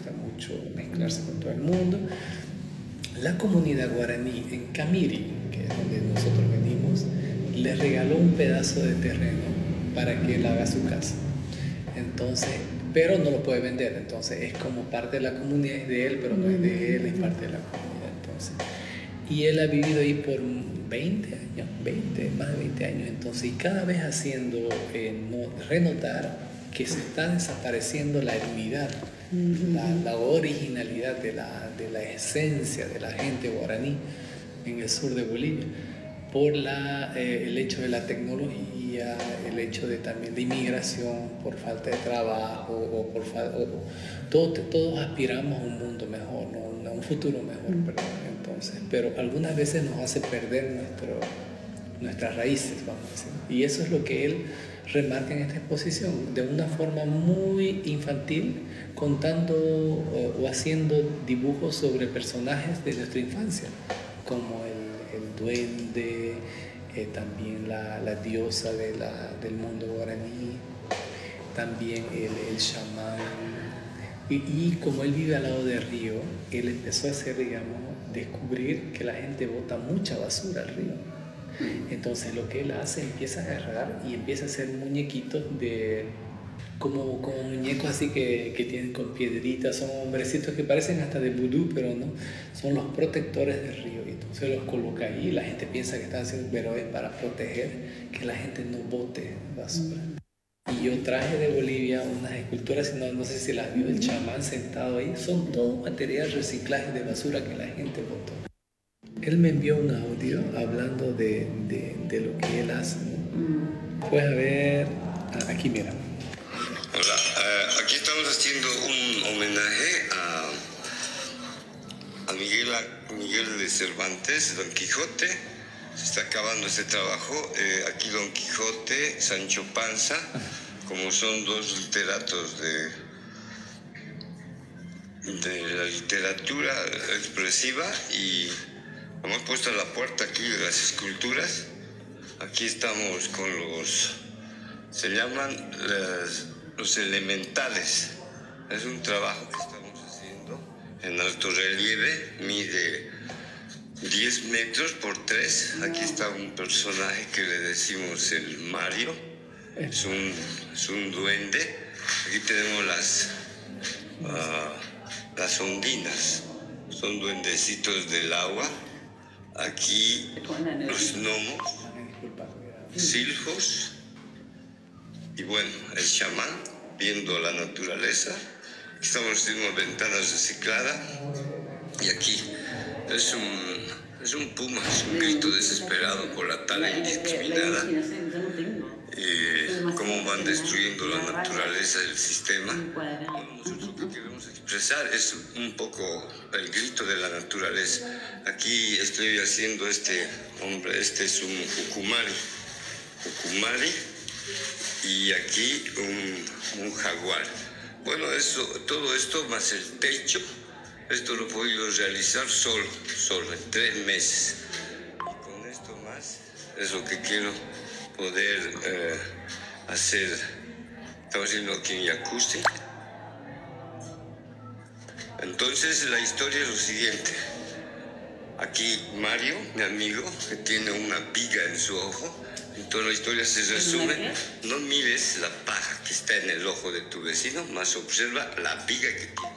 gusta mucho mezclarse con todo el mundo. La comunidad guaraní en Camiri, que es donde nosotros venimos, le regaló un pedazo de terreno para que él haga su casa. Entonces, pero no lo puede vender, entonces es como parte de la comunidad, es de él, pero no es de él, es parte de la comunidad. Entonces, y él ha vivido ahí por 20 años, más de 20 años, entonces, y cada vez haciendo renotar que se está desapareciendo la unidad, la originalidad de la esencia de la gente guaraní en el sur de Bolivia, por el hecho de la tecnología, el hecho de también de inmigración, por falta de trabajo, todos aspiramos a un mundo mejor, ¿no? A un futuro mejor, perdón. Entonces, pero algunas veces nos hace perder nuestras raíces, vamos a decir. Y eso es lo que él remarca en esta exposición, de una forma muy infantil, contando o haciendo dibujos sobre personajes de nuestra infancia, como el duende, también la diosa del mundo guaraní, también el chamán. Y como él vive al lado del río, él empezó a hacer, digamos, descubrir que la gente bota mucha basura al río. Entonces lo que él hace, empieza a agarrar y empieza a hacer muñequitos como muñecos así que tienen con piedritas, son hombrecitos que parecen hasta de vudú, pero no, son los protectores del río. Y entonces los coloca ahí y la gente piensa que están haciendo, pero es para proteger que la gente no bote basura. Y yo traje de Bolivia unas esculturas, no sé si las vio, el chamán sentado ahí, son todo material reciclaje de basura que la gente botó. Él me envió un audio hablando de lo que él hace. Puedes ver, aquí mira. Hola, aquí estamos haciendo un homenaje a Miguel de Cervantes, Don Quijote. Se está acabando este trabajo. Aquí Don Quijote, Sancho Panza, como son dos literatos de la literatura expresiva, y hemos puesto a la puerta aquí de las esculturas. Aquí estamos con se llaman los elementales. Es un trabajo que estamos haciendo en alto relieve, mide 10 metros por 3. Aquí está un personaje que le decimos el Mario, es un duende. Aquí tenemos las ondinas, son duendecitos del agua. Aquí los gnomos, silfos, y bueno, el chamán, viendo la naturaleza. Estamos haciendo ventanas recicladas, y aquí es un puma, es un grito desesperado por la tala indiscriminada. Cómo van destruyendo la naturaleza, el sistema. Bueno, nosotros lo que queremos expresar es un poco el grito de la naturaleza. Aquí estoy haciendo este es un ucumari, y aquí un jaguar. Bueno, todo esto más el techo, esto lo he podido realizar solo en 3 meses. Y con esto más es lo que quiero poder hacer. Estamos haciendo aquí en Yacuste. Entonces la historia es lo siguiente. Aquí Mario, mi amigo, que tiene una viga en su ojo. Entonces la historia se resume: no mires la paja que está en el ojo de tu vecino, más observa la viga que tiene.